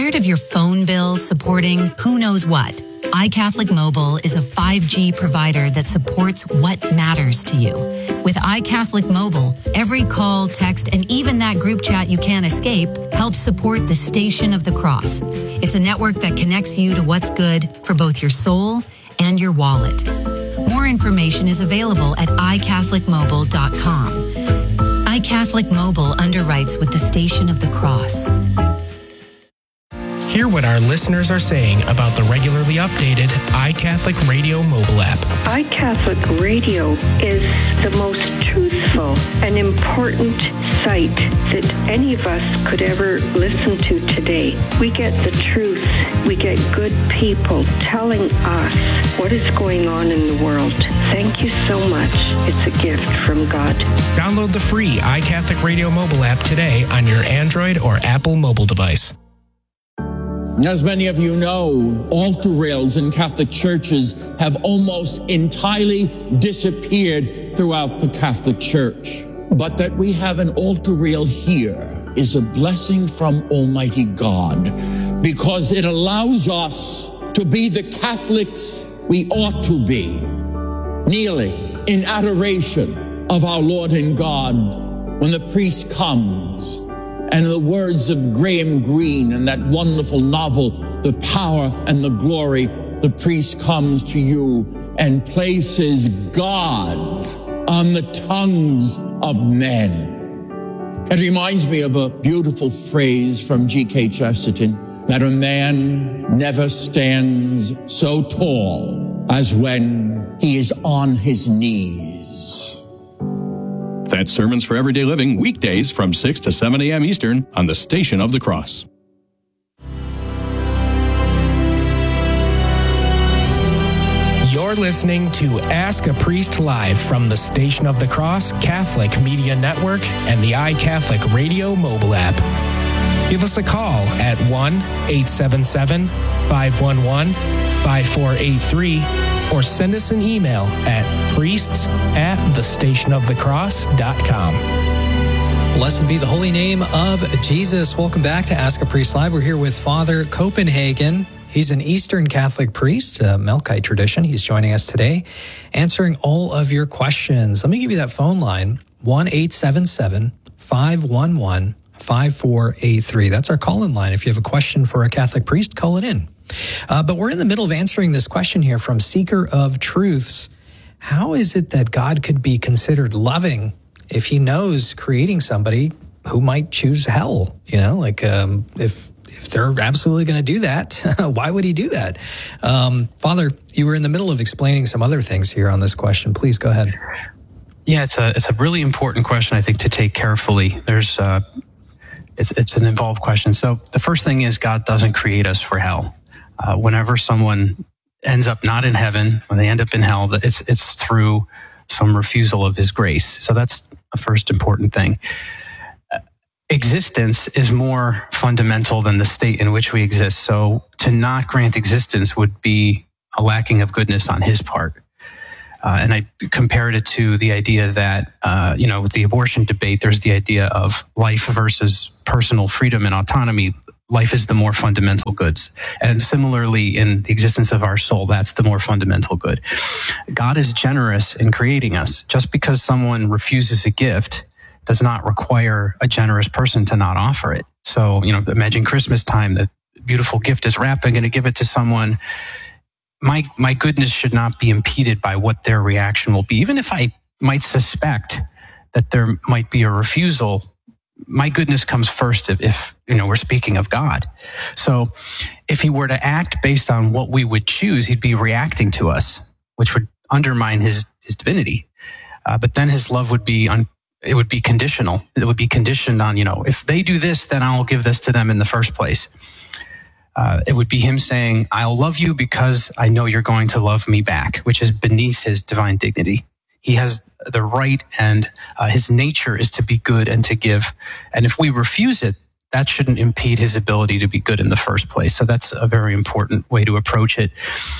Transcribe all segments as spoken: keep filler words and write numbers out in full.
Tired of your phone bill supporting who knows what? iCatholic Mobile is a five G provider that supports what matters to you. With iCatholic Mobile, every call, text, and even that group chat you can't escape helps support the Station of the Cross. It's a network that connects you to what's good for both your soul and your wallet. More information is available at i catholic mobile dot com. iCatholic Mobile underwrites with the Station of the Cross. Hear what our listeners are saying about the regularly updated iCatholic Radio mobile app. iCatholic Radio is the most truthful and important site that any of us could ever listen to today. We get the truth. We get good people telling us what is going on in the world. Thank you so much. It's a gift from God. Download the free iCatholic Radio mobile app today on your Android or Apple mobile device. As many of you know, altar rails in Catholic churches have almost entirely disappeared throughout the Catholic Church. But that we have an altar rail here is a blessing from Almighty God, because it allows us to be the Catholics we ought to be, kneeling in adoration of our Lord and God when the priest comes. And the words of Graham Greene and that wonderful novel, The Power and the Glory, the priest comes to you and places God on the tongues of men. It reminds me of a beautiful phrase from G K Chesterton, that a man never stands so tall as when he is on his knees. That's Sermons for Everyday Living, weekdays from six to seven a.m. Eastern on the Station of the Cross. You're listening to Ask a Priest Live from the Station of the Cross Catholic Media Network and the iCatholic Radio mobile app. Give us a call at one eight seven seven, five one one, five four eight three or send us an email at priests at the station of the cross dot com. Blessed be the holy name of Jesus. Welcome back to Ask a Priest Live. We're here with Father Copenhagen. He's an Eastern Catholic priest, a Melkite tradition. He's joining us today, answering all of your questions. Let me give you that phone line, one eight seven seven, five one one, five four eight three. That's our call-in line. If you have a question for a Catholic priest, call it in. Uh, but we're in the middle of answering this question here from Seeker of Truths. How is it that God could be considered loving if he knows creating somebody who might choose hell? You know, like um, if if they're absolutely going to do that, why would he do that? Um, Father, you were in the middle of explaining some other things here on this question. Please go ahead. Yeah, it's a it's a really important question, I think, to take carefully. There's uh, it's it's an involved question. So the first thing is God doesn't create us for hell. Uh, whenever someone ends up not in heaven, when they end up in hell, it's it's through some refusal of his grace. So that's a first important thing. Uh, existence is more fundamental than the state in which we exist. So to not grant existence would be a lacking of goodness on his part. Uh, and I compared it to the idea that, uh, you know, with the abortion debate, there's the idea of life versus personal freedom and autonomy. Life is the more fundamental goods. And similarly, in the existence of our soul, that's the more fundamental good. God is generous in creating us. Just because someone refuses a gift does not require a generous person to not offer it. So, you know, imagine Christmas time, the beautiful gift is wrapped, I'm going to give it to someone. My, my goodness should not be impeded by what their reaction will be. Even if I might suspect that there might be a refusal, my goodness comes first if, if, you know, we're speaking of God. So if he were to act based on what we would choose, he'd be reacting to us, which would undermine his, his divinity. Uh, but then his love would be, un, it would be conditional. It would be conditioned on, you know, if they do this, then I'll give this to them in the first place. Uh, it would be him saying, I'll love you because I know you're going to love me back, which is beneath his divine dignity. He has the right, and uh, his nature is to be good and to give. And if we refuse it, that shouldn't impede his ability to be good in the first place. So that's a very important way to approach it.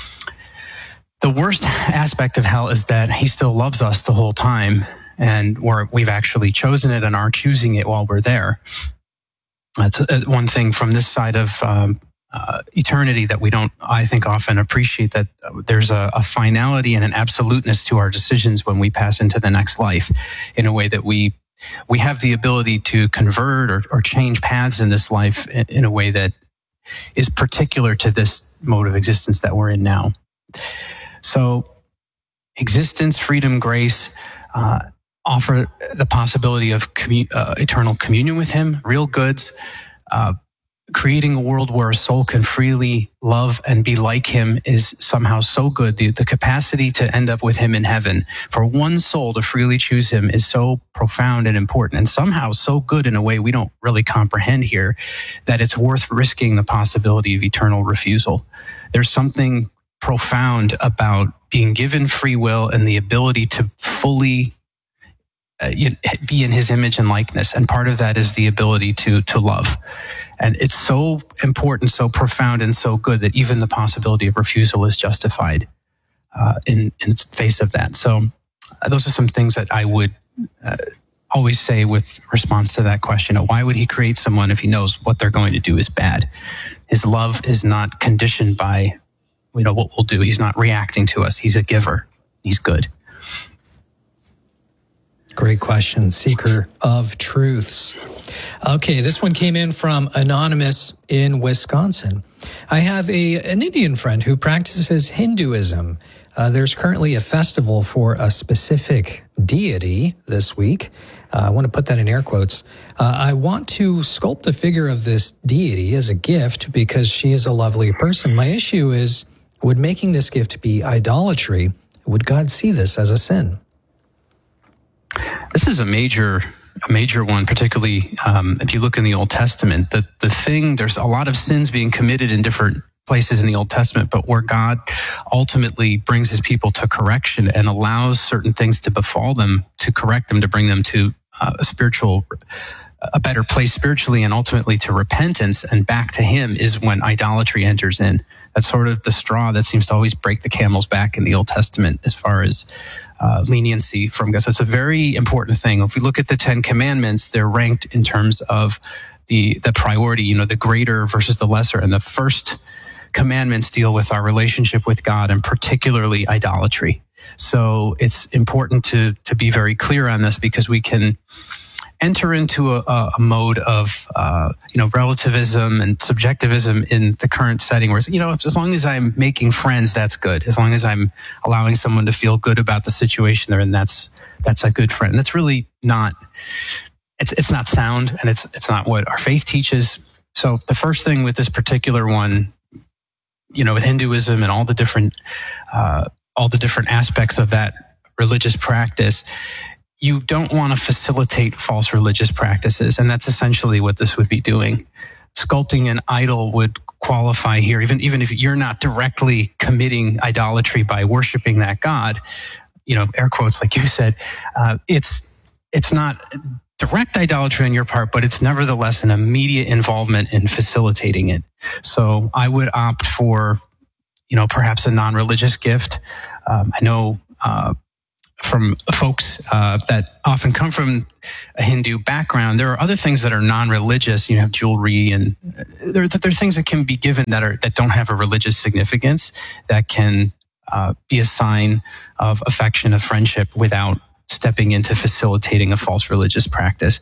The worst aspect of hell is that he still loves us the whole time, and we're, we've actually chosen it and are choosing it while we're there. That's uh, one thing from this side of um, uh, eternity that we don't, I think, often appreciate, that there's a, a finality and an absoluteness to our decisions when we pass into the next life, in a way that we we have the ability to convert or, or change paths in this life in, in a way that is particular to this mode of existence that we're in now. So existence, freedom, grace uh, offer the possibility of commu- uh, eternal communion with him, real goods, uh, creating a world where a soul can freely love and be like him is somehow so good. The, the capacity to end up with him in heaven, for one soul to freely choose him, is so profound and important, and somehow so good in a way we don't really comprehend here, that it's worth risking the possibility of eternal refusal. There's something profound about being given free will and the ability to fully uh, be in his image and likeness. And part of that is the ability to to love. And it's so important, so profound, and so good that even the possibility of refusal is justified uh, in, in face of that. So uh, those are some things that I would uh, always say with response to that question. Why would he create someone if he knows what they're going to do is bad? His love is not conditioned by, you know, what we'll do. He's not reacting to us. He's a giver. He's good. Great question. Seeker of truths. Okay, this one came in from Anonymous in Wisconsin. I have a an Indian friend who practices Hinduism. Uh, there's currently a festival for a specific deity this week. Uh, I want to put that in air quotes. Uh, I want to sculpt a figure of this deity as a gift because she is a lovely person. My issue is, would making this gift be idolatry? Would God see this as a sin? This is a major, a major one, particularly um, if you look in the Old Testament. The the thing, there's a lot of sins being committed in different places in the Old Testament, but where God ultimately brings his people to correction and allows certain things to befall them, to correct them, to bring them to uh, a spiritual, a better place spiritually, and ultimately to repentance and back to him, is when idolatry enters in. That's sort of the straw that seems to always break the camel's back in the Old Testament as far as uh, leniency from God. So it's a very important thing. If we look at the Ten Commandments, they're ranked in terms of the the priority, you know, the greater versus the lesser. And the first commandments deal with our relationship with God, and particularly idolatry. So it's important to to be very clear on this, because we can enter into a, a mode of uh, you know relativism and subjectivism in the current setting, where, you know, as long as I'm making friends, that's good. As long as I'm allowing someone to feel good about the situation they're in, that's that's a good friend. That's really not. It's it's not sound, and it's it's not what our faith teaches. So the first thing with this particular one, you know, with Hinduism and all the different uh, all the different aspects of that religious practice, you don't want to facilitate false religious practices, and that's essentially what this would be doing. Sculpting an idol would qualify here, even even if you're not directly committing idolatry by worshiping that god. You know, air quotes, like you said, uh, it's it's not direct idolatry on your part, but it's nevertheless an immediate involvement in facilitating it. So I would opt for, you know, perhaps a non-religious gift. Um, I know uh, from folks uh, that often come from a Hindu background, there are other things that are non-religious. You have jewelry, and there, there are things that can be given that are that don't have a religious significance, that can uh, be a sign of affection, of friendship, without stepping into facilitating a false religious practice.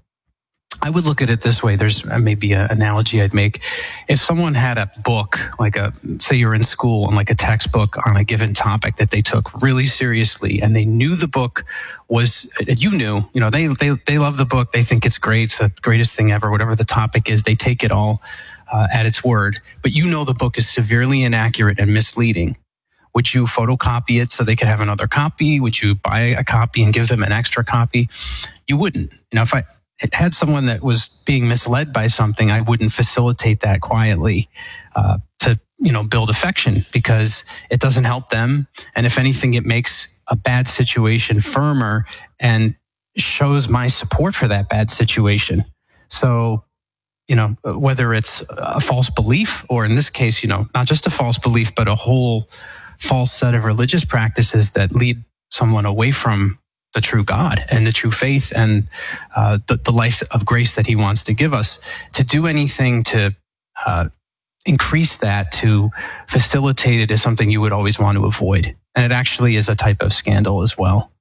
I would look at it this way. There's maybe an analogy I'd make. If someone had a book, like a, say you're in school, and like a textbook on a given topic that they took really seriously, and they knew the book was, you knew, you know, they, they, they love the book. They think it's great. It's the greatest thing ever. Whatever the topic is, they take it all uh, at its word. But you know the book is severely inaccurate and misleading. Would you photocopy it so they could have another copy? Would you buy a copy and give them an extra copy? You wouldn't. You know, if I had someone that was being misled by something, I wouldn't facilitate that quietly uh, to, you know, build affection, because it doesn't help them. And if anything, it makes a bad situation firmer and shows my support for that bad situation. So, you know, whether it's a false belief, or in this case, you know, not just a false belief, but a whole false set of religious practices that lead someone away from the true God and the true faith and uh, the, the life of grace that he wants to give us. To do anything to uh, increase that, to facilitate it, is something you would always want to avoid. And it actually is a type of scandal as well.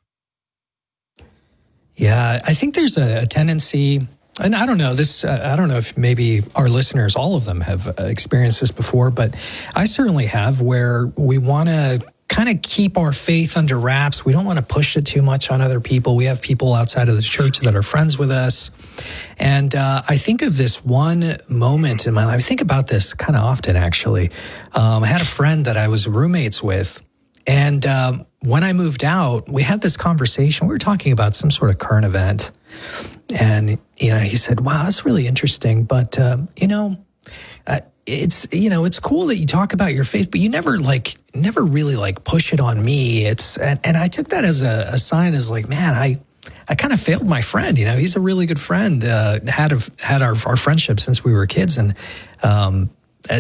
Yeah, I think there's a, a tendency, and I don't know this, uh, I don't know if maybe our listeners, all of them, have uh, experienced this before, but I certainly have, where we want to kind of keep our faith under wraps. We don't want to push it too much on other people. We have people outside of the church that are friends with us. And uh, I think of this one moment in my life. I think about this kind of often, actually. Um, I had a friend that I was roommates with. And um, when I moved out, we had this conversation. We were talking about some sort of current event. And, you know, he said, wow, that's really interesting. But, uh, you know, uh, it's, you know, it's cool that you talk about your faith, but you never like, never really like push it on me. It's, and, and I took that as a, a sign as like, man, I, I kind of failed my friend. You know, he's a really good friend, uh, had, a, had our, our friendship since we were kids. And, um, Uh,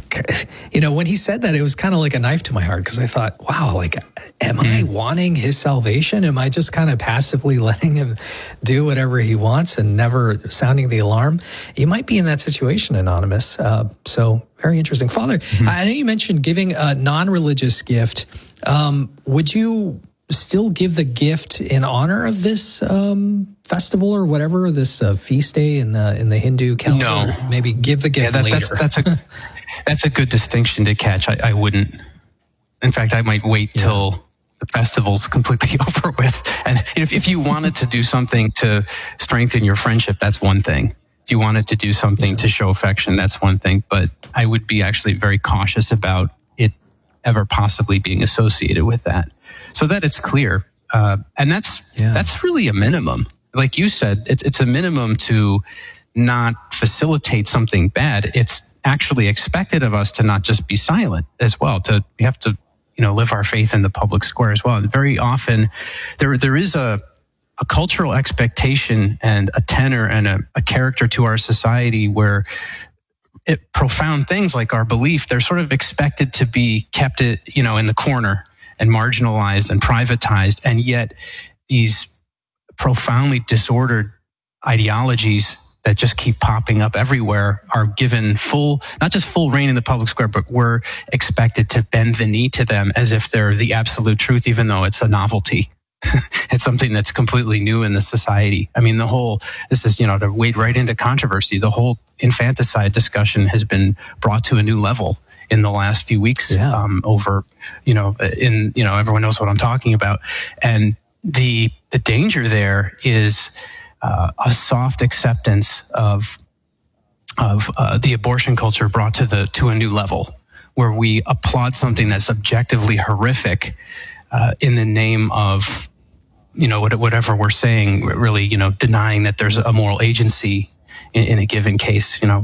you know, when he said that, it was kind of like a knife to my heart, because I thought, wow, like, am mm. I wanting his salvation? Am I just kind of passively letting him do whatever he wants and never sounding the alarm? You might be in that situation, Anonymous. Uh, so very interesting. Father, mm-hmm. I know you mentioned giving a non-religious gift. Um, would you still give the gift in honor of this um, festival or whatever, this uh, feast day in the in the Hindu calendar? No. Maybe give the gift yeah, that, later. That's, that's, a, that's a good distinction to catch. I, I wouldn't. In fact, I might wait yeah. till the festival's completely over with. And if, if you wanted to do something to strengthen your friendship, that's one thing. If you wanted to do something yeah. to show affection, that's one thing. But I would be actually very cautious about it ever possibly being associated with that. So that it's clear. Uh, and that's yeah. that's really a minimum. Like you said, it's, it's a minimum to not facilitate something bad. It's actually expected of us to not just be silent as well. To we have to, you know, live our faith in the public square as well. And very often there there is a, a cultural expectation and a tenor and a, a character to our society where it, profound things like our belief, they're sort of expected to be kept, you know, in the corner and marginalized and privatized. And yet these profoundly disordered ideologies that just keep popping up everywhere are given full, not just full reign in the public square, but we're expected to bend the knee to them as if they're the absolute truth, even though it's a novelty. It's something that's completely new in the society. I mean, the whole, this is, you know, to wade right into controversy, the whole infanticide discussion has been brought to a new level in the last few weeks yeah. um, over, you know, in, you know, everyone knows what I'm talking about. And the, the danger there is uh, a soft acceptance of, of uh, the abortion culture brought to the, to a new level, where we applaud something that's objectively horrific uh, in the name of, you know, whatever we're saying, really, you know, denying that there's a moral agency in, in a given case, you know.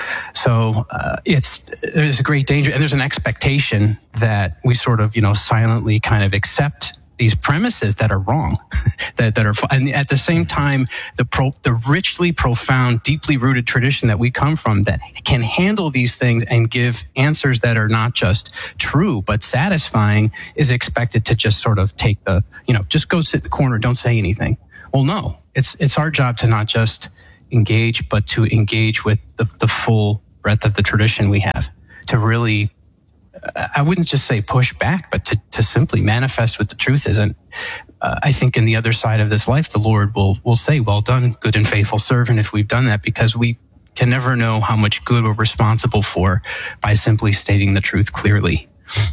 So uh, it's, there's a great danger, and there's an expectation that we sort of, you know, silently kind of accept these premises that are wrong, that, that are, and at the same time, the pro, the richly profound, deeply rooted tradition that we come from that can handle these things and give answers that are not just true, but satisfying, is expected to just sort of take the, you know, just go sit in the corner, don't say anything. Well, no, it's, it's our job to not just engage, but to engage with the, the full breadth of the tradition we have, to really, I wouldn't just say push back, but to, to simply manifest what the truth is. And uh, I think in the other side of this life, the Lord will will say, well done, good and faithful servant, if we've done that, because we can never know how much good we're responsible for by simply stating the truth clearly.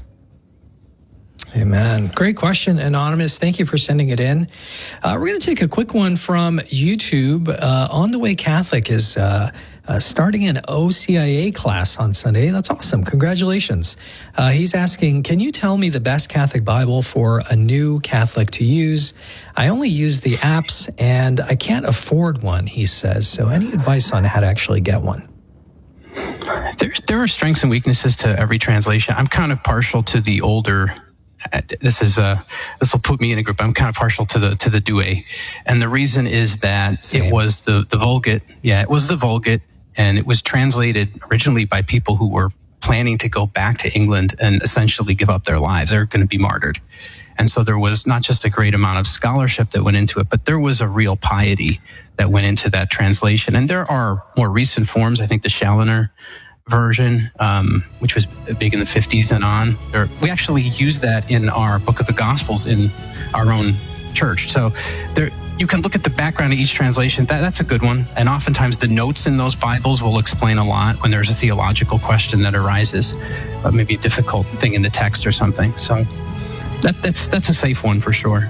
Amen. Great question, Anonymous. Thank you for sending it in. Uh, we're going to take a quick one from YouTube. Uh, On the Way Catholic is uh, uh, starting an O C I A class on Sunday. That's awesome. Congratulations. Uh, he's asking, can you tell me the best Catholic Bible for a new Catholic to use? I only use the apps and I can't afford one, he says. So any advice on how to actually get one? There, there are strengths and weaknesses to every translation. I'm kind of partial to the older. This is uh this will put me in a group. I'm kind of partial to the to the Douay, and the reason is that Same. it was the the Vulgate. Yeah, it was the Vulgate, and it was translated originally by people who were planning to go back to England and essentially give up their lives. They're going to be martyred, And so there was not just a great amount of scholarship that went into it, but there was a real piety that went into that translation. And there are more recent forms. I think the Challoner version, um, which was big in the fifties and on, there, we actually use that in our Book of the Gospels in our own church. So there, you can look at the background of each translation. That, that's a good one. And oftentimes the notes in those Bibles will explain a lot when there's a theological question that arises, uh, maybe a difficult thing in the text or something. So that, that's that's a safe one for sure.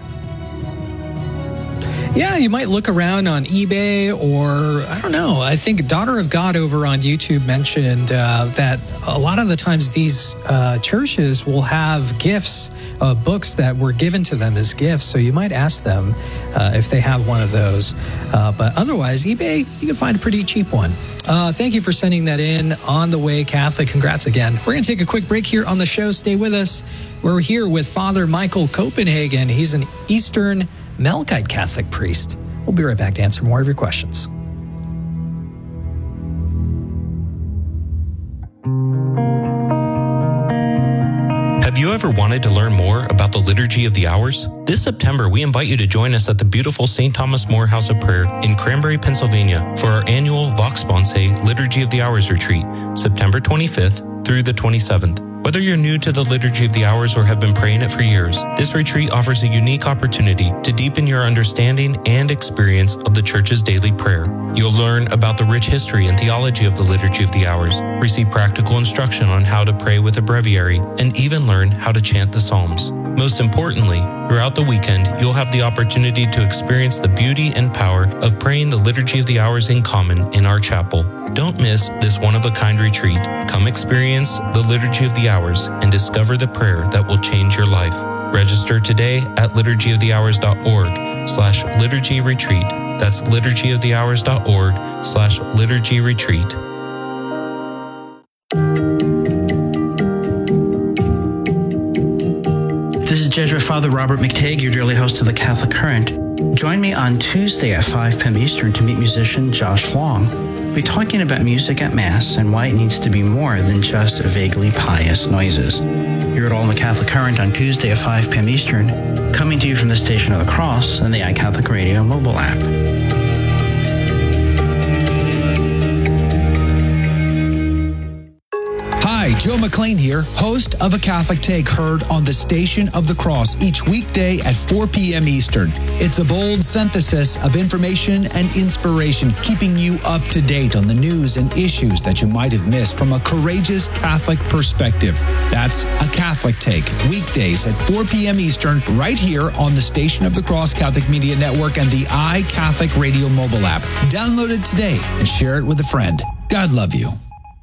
Yeah, you might look around on eBay or, I don't know, I think Daughter of God over on YouTube mentioned uh, that a lot of the times these uh, churches will have gifts, uh, books that were given to them as gifts. So you might ask them uh, if they have one of those. Uh, but otherwise, eBay, you can find a pretty cheap one. Uh, thank you for sending that in. On the Way Catholic, congrats again. We're going to take a quick break here on the show. Stay with us. We're here with Father Michael Copenhagen. He's an Eastern Melkite Catholic priest. We'll be right back to answer more of your questions. Have you ever wanted to learn more about the Liturgy of the Hours? This September, we invite you to join us at the beautiful Saint Thomas More House of Prayer in Cranberry, Pennsylvania for our annual Vox Sponsae Liturgy of the Hours retreat, September twenty-fifth through the twenty-seventh. Whether you're new to the Liturgy of the Hours or have been praying it for years, this retreat offers a unique opportunity to deepen your understanding and experience of the Church's daily prayer. You'll learn about the rich history and theology of the Liturgy of the Hours, receive practical instruction on how to pray with a breviary, and even learn how to chant the Psalms. Most importantly, throughout the weekend, you'll have the opportunity to experience the beauty and power of praying the Liturgy of the Hours in common in our chapel. Don't miss this one-of-a-kind retreat. Come experience the Liturgy of the Hours and discover the prayer that will change your life. Register today at liturgy of the hours dot org slash liturgy retreat. That's liturgy of the hours dot org slash liturgy retreat. This is Jesuit Father Robert McTague, your dearly host of the Catholic Current. Join me on Tuesday at five p.m. Eastern to meet musician Josh Long. We'll be talking about music at Mass and why it needs to be more than just vaguely pious noises. Hear it all in the Catholic Current on Tuesday at five p.m. Eastern, coming to you from the Station of the Cross and the iCatholic Radio mobile app. Hi, Joe McLean here, host of A Catholic Take, heard on the Station of the Cross each weekday at four p.m. Eastern. It's a bold synthesis of information and inspiration, keeping you up to date on the news and issues that you might have missed from a courageous Catholic perspective. That's A Catholic Take, weekdays at four p.m. Eastern, right here on the Station of the Cross Catholic Media Network and the iCatholic Radio mobile app. Download it today and share it with a friend. God love you.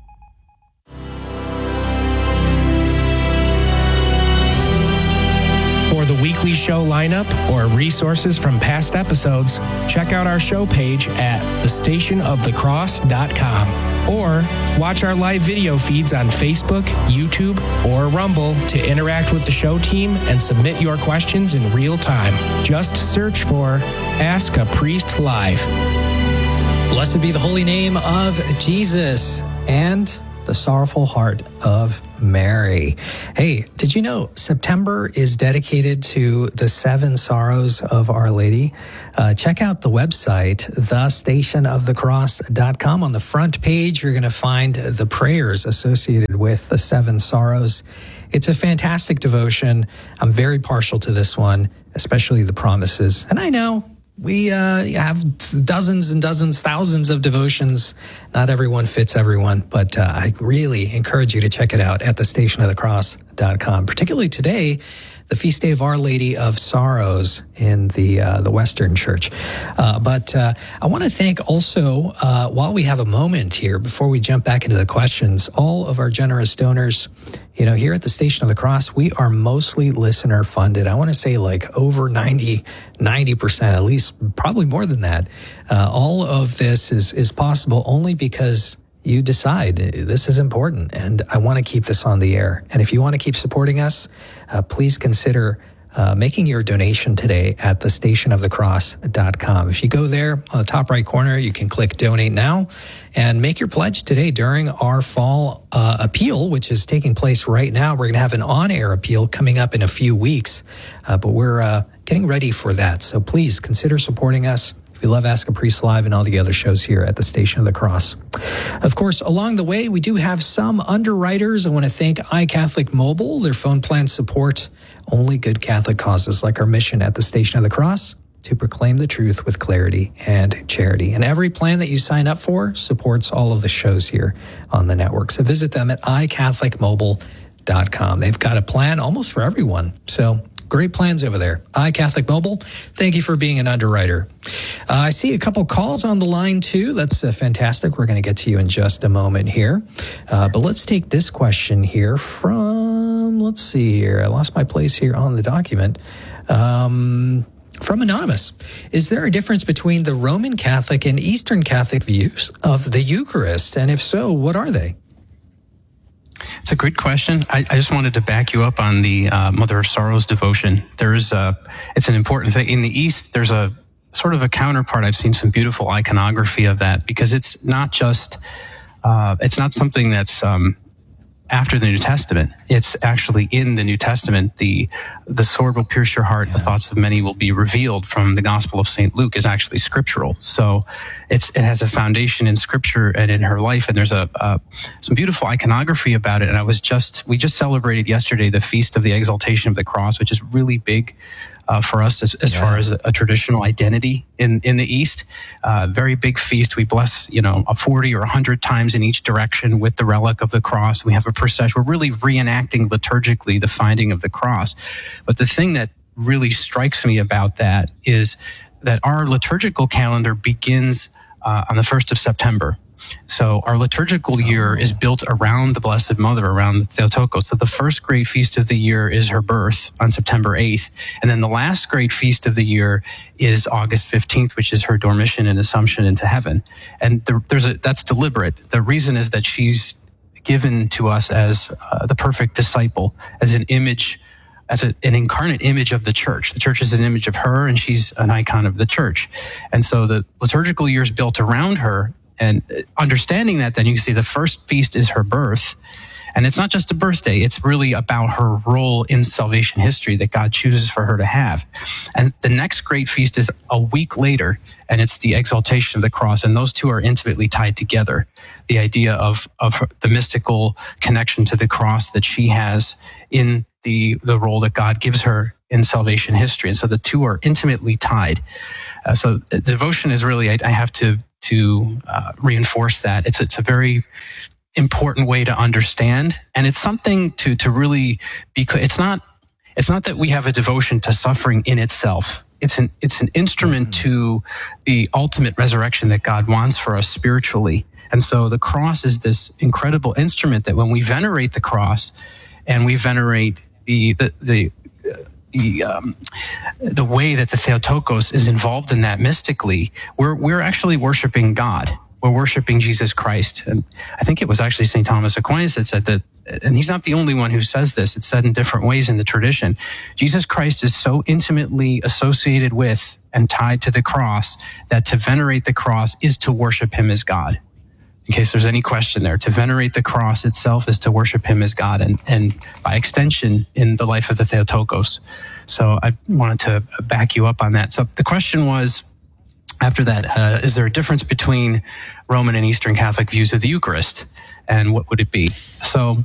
For the weekly show lineup or resources from past episodes, check out our show page at the station of the cross dot com or watch our live video feeds on Facebook, YouTube, or Rumble to interact with the show team and submit your questions in real time. Just search for Ask a Priest Live. Blessed be the holy name of Jesus and the sorrowful heart of Mary. Hey, did you know September is dedicated to the seven sorrows of Our Lady? Uh, check out the website, the station of the cross dot com. On the front page, you're going to find the prayers associated with the seven sorrows. It's a fantastic devotion. I'm very partial to this one, especially the promises. And I know we uh, have dozens and dozens, thousands of devotions. Not everyone fits everyone, but uh, I really encourage you to check it out at the station of the cross dot com. Particularly today, the feast day of Our Lady of Sorrows in the uh, the Western Church. Uh, but uh, I want to thank also, uh, while we have a moment here, before we jump back into the questions, all of our generous donors. You know, here at the Station of the Cross, we are mostly listener funded. I want to say like over ninety, ninety percent, at least probably more than that. Uh, all of this is, is possible only because you decide this is important and I want to keep this on the air. And if you want to keep supporting us, uh, please consider uh, making your donation today at the station of the cross dot com. If you go there on the top right corner, you can click Donate Now and make your pledge today during our fall uh, appeal, which is taking place right now. We're going to have an on-air appeal coming up in a few weeks, uh, but we're uh, getting ready for that. So please consider supporting us. If you love Ask a Priest Live and all the other shows here at the Station of the Cross. Of course, along the way, we do have some underwriters. I want to thank iCatholic Mobile. Their phone plans support only good Catholic causes, like our mission at the Station of the Cross, to proclaim the truth with clarity and charity. And every plan that you sign up for supports all of the shows here on the network. So visit them at i catholic mobile dot com. They've got a plan almost for everyone. So great plans over there. iCatholic Mobile, thank you for being an underwriter. Uh, I see a couple calls on the line, too. That's uh, fantastic. We're going to get to you in just a moment here. Uh, but let's take this question here from, let's see here. I lost my place here on the document. Um, from Anonymous. Is there a difference between the Roman Catholic and Eastern Catholic views of the Eucharist? And if so, what are they? It's a great question. I, I just wanted to back you up on the uh, Mother of Sorrows devotion. There's a, it's an important thing. In the East, there's a sort of a counterpart. I've seen some beautiful iconography of that because it's not just, uh, it's not something that's um, after the New Testament. It's actually in the New Testament. The the sword will pierce your heart. Yeah. The thoughts of many will be revealed from the Gospel of Saint Luke is actually scriptural. So it's it has a foundation in Scripture and in her life. And there's a uh, some beautiful iconography about it. And I was just we just celebrated yesterday the Feast of the Exaltation of the Cross, which is really big uh, for us as, as yeah. far as a, a traditional identity in in the East. Uh, very big feast. We bless you know a forty or a hundred times in each direction with the relic of the cross. We have a procession. We're really reenacting liturgically the finding of the cross. But the thing that really strikes me about that is that our liturgical calendar begins uh, on the first of September. So our liturgical year is built around the Blessed Mother, around the Theotokos. So the first great feast of the year is her birth on September eighth. And then the last great feast of the year is August fifteenth, which is her dormition and assumption into heaven. And the, there's a, that's deliberate. The reason is that she's given to us as uh, the perfect disciple, as an image, as a, an incarnate image of the church. The church is an image of her, and she's an icon of the church. And so the liturgical year is built around her. And understanding that, then you can see the first feast is her birth. And it's not just a birthday. It's really about her role in salvation history that God chooses for her to have. And the next great feast is a week later, and it's the exaltation of the cross. And those two are intimately tied together. The idea of, of her, the mystical connection to the cross that she has in the, the role that God gives her in salvation history. And so the two are intimately tied. Uh, so the devotion is really, I, I have to to uh, reinforce that. It's it's a very important way to understand, and it's something to to really be. It's not it's not that we have a devotion to suffering in itself. It's an it's an instrument mm-hmm. to the ultimate resurrection that God wants for us spiritually. And so the cross is this incredible instrument that when we venerate the cross and we venerate the the the The, um, the way that the Theotokos is involved in that mystically, we're we're actually worshiping God. We're worshiping Jesus Christ. And I think it was actually Saint Thomas Aquinas that said that, and he's not the only one who says this, it's said in different ways in the tradition. Jesus Christ is so intimately associated with and tied to the cross that to venerate the cross is to worship him as God. In case there's any question there, to venerate the cross itself is to worship him as God, and, and by extension in the life of the Theotokos. So I wanted to back you up on that. So the question was, after that, uh, is there a difference between Roman and Eastern Catholic views of the Eucharist? And what would it be? So